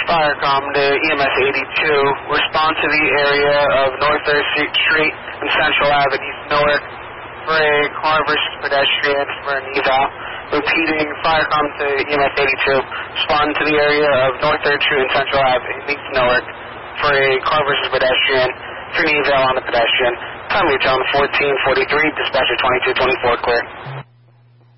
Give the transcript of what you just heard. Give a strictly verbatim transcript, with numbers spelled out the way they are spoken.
Firecom to E M S eighty-two. Respond to the area of North third Street and Central Avenue, East Newark, for a car versus pedestrian for an eval. Repeating, Firecom to E M S eighty-two. Respond to the area of North third Street and Central Avenue, East Newark, for a car versus pedestrian for an eval on the pedestrian. Time reach on fourteen forty-three, dispatcher twenty-two twenty-four, clear.